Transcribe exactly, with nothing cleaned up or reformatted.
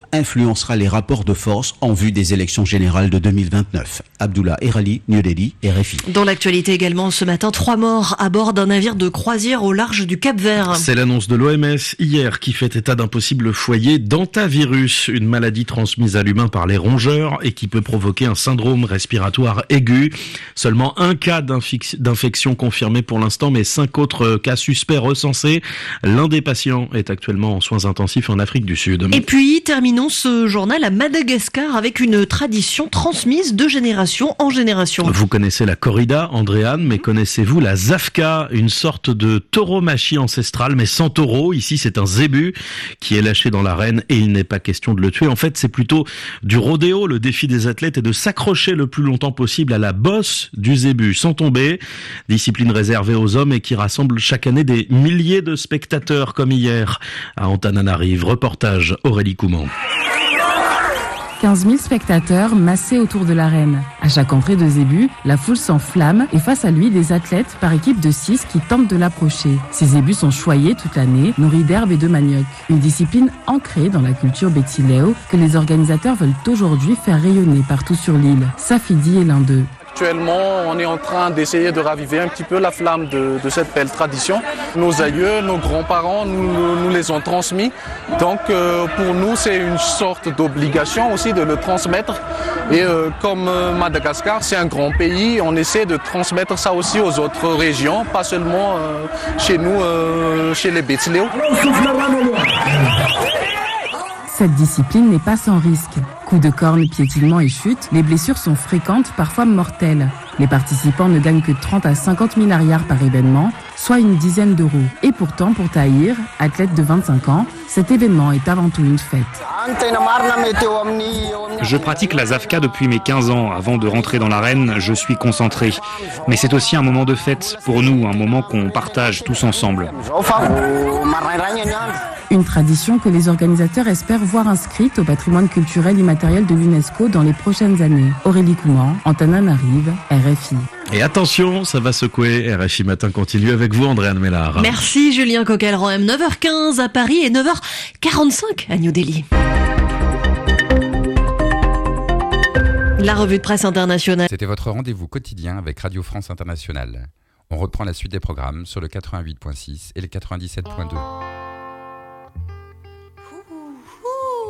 influencera les rapports de force en vue des élections générales de deux mille vingt-neuf. Abdullah Erali, New Delhi, R F I. Dans l'actualité également ce matin, trois morts à bord d'un navire de croisière au large du Cap-Vert. C'est l'annonce de l'O M S hier qui fait état d'un possible foyer d'hantavirus, une maladie transmise à l'humain par les rongeurs et qui peut provoquer un syndrome respiratoire aigu. Seulement un cas d'infection confirmé pour l'instant, mais cinq autres cas suspects recensés. L'un des patients est actuellement en soins intensifs en Afrique du Sud. Et puis, terminons ce journal à Madagascar avec une tradition transmise de génération en génération. Vous connaissez la corrida, Andréane, mais connaissez-vous la zafka, une sorte de tauromachie ancestrale, mais sans taureau. Ici, c'est un zébu qui est lâché dans l'arène et il n'est pas question de le tuer. En fait, c'est plutôt du rodéo. Le défi des athlètes est de s'accrocher le plus longtemps possible à la bosse du zébu sans tomber. Discipline réservée aux hommes et qui rassemble chaque année des milliers de spectateurs comme hier à Antananarive. Reportage Aurélie Couman. quinze mille spectateurs massés autour de l'arène. À chaque entrée de zébu, la foule s'enflamme et face à lui, des athlètes par équipe de six qui tentent de l'approcher. Ces zébus sont choyés toute l'année, nourris d'herbes et de manioc. Une discipline ancrée dans la culture Betsileo que les organisateurs veulent aujourd'hui faire rayonner partout sur l'île. Safidi est l'un d'eux. Actuellement, on est en train d'essayer de raviver un petit peu la flamme de, de cette belle tradition. Nos aïeux, nos grands-parents nous, nous les ont transmis. Donc euh, pour nous, c'est une sorte d'obligation aussi de le transmettre. Et euh, comme euh, Madagascar, c'est un grand pays, on essaie de transmettre ça aussi aux autres régions, pas seulement euh, chez nous, euh, chez les Betsileo. Cette discipline n'est pas sans risque. Coups de corne, piétinements et chutes, les blessures sont fréquentes, parfois mortelles. Les participants ne gagnent que trente à cinquante mille ariars par événement, soit une dizaine d'euros. Et pourtant, pour Tahir, athlète de vingt-cinq ans, cet événement est avant tout une fête. Je pratique la zafka depuis mes quinze ans. Avant de rentrer dans l'arène, je suis concentré. Mais c'est aussi un moment de fête pour nous, un moment qu'on partage tous ensemble. Une tradition que les organisateurs espèrent voir inscrite au patrimoine culturel immatériel de l'UNESCO dans les prochaines années. Aurélie Couman, Antananarive, R F I. Et attention, ça va secouer. R F I Matin continue avec vous, Andréane Mélard. Merci Julien Coquelin. neuf heures quinze à Paris et neuf heures quarante-cinq à New Delhi. La revue de presse internationale. C'était votre rendez-vous quotidien avec Radio France Internationale. On reprend la suite des programmes sur le quatre-vingt-huit point six et le quatre-vingt-dix-sept point deux.